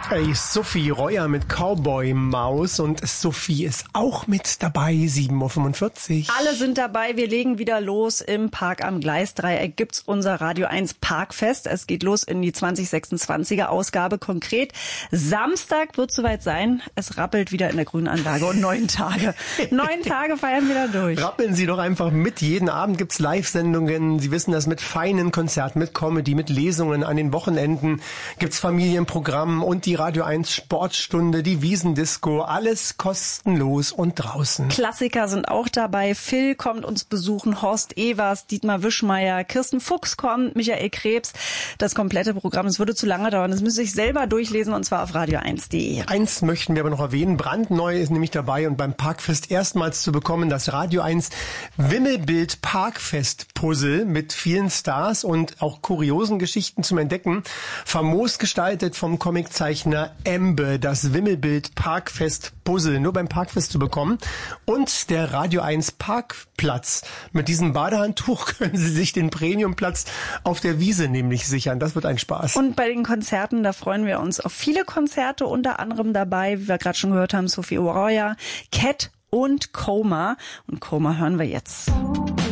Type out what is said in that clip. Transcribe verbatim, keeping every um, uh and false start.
Hey, Sophie Reuer mit Cowboy Maus und Sophie ist auch mit dabei, sieben Uhr fünfundvierzig. Alle sind dabei, wir legen wieder los im Park am Gleisdreieck. Gibt's unser Radio eins Parkfest. Es geht los in die zwanzig sechsundzwanziger Ausgabe. Konkret Samstag wird soweit sein. Es rappelt wieder in der Grünanlage und neun Tage. Neun Tage feiern wir da durch. Rappeln Sie doch einfach mit. Jeden Abend gibt's Live-Sendungen. Sie wissen das, mit feinen Konzerten, mit Comedy, mit Lesungen. An den Wochenenden gibt's Familienprogramm und die Radio eins Sportstunde, die Wiesendisco, alles kostenlos und draußen. Klassiker sind auch dabei. Phil kommt uns besuchen, Horst Evers, Dietmar Wischmeier, Kirsten Fuchs kommt, Michael Krebs. Das komplette Programm, es würde zu lange dauern. Das müsst ihr euch selber durchlesen und zwar auf radio eins punkt de. Eins möchten wir aber noch erwähnen. Brandneu ist nämlich dabei und beim Parkfest erstmals zu bekommen das Radio eins Wimmelbild Parkfest Puzzle mit vielen Stars und auch kuriosen Geschichten zum Entdecken. Famos gestaltet vom Comiczeichner Embe, das Wimmelbild Parkfest Puzzle, nur beim Parkfest zu bekommen. Und der Radio eins Parkplatz. Mit diesem Badehandtuch können Sie sich den Premiumplatz auf der Wiese nämlich sichern. Das wird ein Spaß. Und bei den Konzerten, da freuen wir uns auf viele Konzerte, unter anderem dabei, wie wir gerade schon gehört haben, Sophie Reuer, Cat und Coma. Und Coma hören wir jetzt.